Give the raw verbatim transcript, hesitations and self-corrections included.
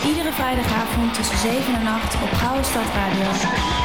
Iedere vrijdagavond tussen zeven en acht op Gouden Stad Radio.